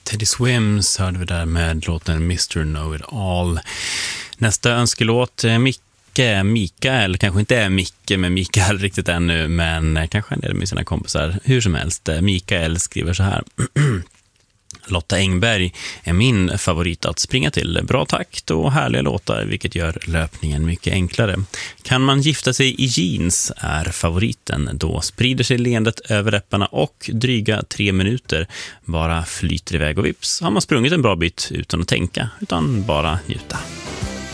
Teddy Swims hörde vi där med låten Mr. Know-It-All. Nästa önskelåt, Mikael, kanske inte är Micke med Mikael riktigt ännu, men kanske en del med sina kompisar. Hur som helst, Mikael skriver så här. Lotta Engberg är min favorit att springa till. Bra takt och härliga låtar, vilket gör löpningen mycket enklare. Kan man gifta sig i jeans är favoriten. Då sprider sig leendet över läpparna och dryga 3 minuter bara flyter iväg och vips har man sprungit en bra bit utan att tänka, utan bara njuta.